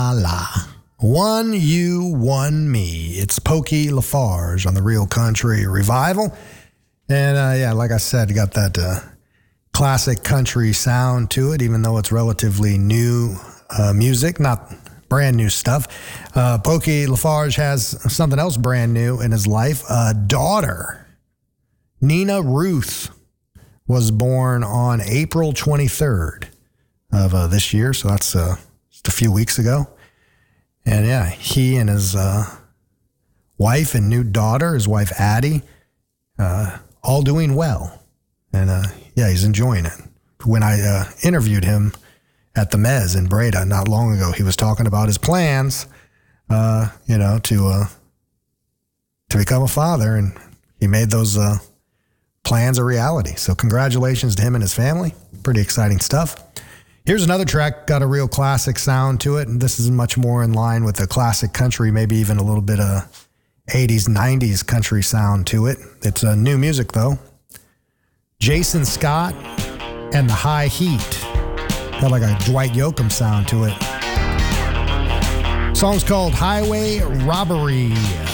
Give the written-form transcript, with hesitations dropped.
La. One You, One Me. It's Pokey Lafarge on the Real Country Revival. And yeah, like I said, you got that classic country sound to it, even though it's relatively new music, not brand new stuff. Pokey Lafarge has something else brand new in his life. A daughter, Nina Ruth, was born on April 23rd of this year, so that's just a few weeks ago. And yeah, he and his wife and new daughter, his wife Addie, all doing well. And yeah, he's enjoying it. When I interviewed him at the Mez in Breda not long ago, he was talking about his plans, to become a father, and he made those plans a reality. So congratulations to him and his family. Pretty exciting stuff. Here's another track, got a real classic sound to it, and this is much more in line with the classic country, maybe even a little bit of 80s, 90s country sound to it. It's new music, though. Jason Scott and the High Heat. Got like a Dwight Yoakam sound to it. Song's called Highway Robbery.